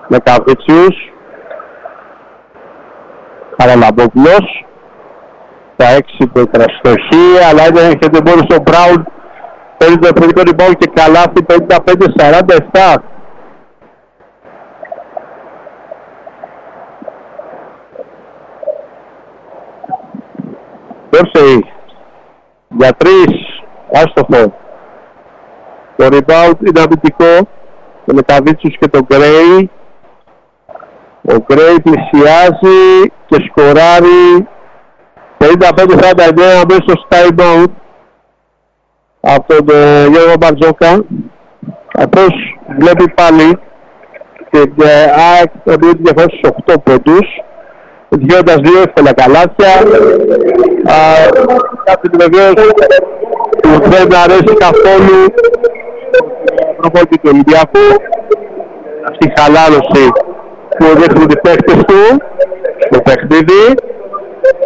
με Καβίτσιους. Χαραλαμπόπουλος. Τα 6 που εκραστοχεί, αλλά έρχεται μόνο στο Μπράουν. Παίρνει το επιθετικό rebound και καλάθι 55-47. Dorsey για 3, άστοχο. Το rebound είναι αμυντικό με Μεταβίτσους και τον Γκρέι. Ο Γκρέι πλησιάζει και σκοράρει 55-49 μέσα στο time out από τον Γιώργο Μπαρτζόκα. Αυτός βλέπει πάλι την ΑΕΚ ότι διαφορά στους 8 πόντους, διόντας 2 εύκολα καλάθια. Κάτι βεβαίως που δεν αρέσει καθόλου προπονητή του Ολυμπιακού, αυτή η χαλάρωση που δείχνουν οι παίκτες του στο παιχνίδι.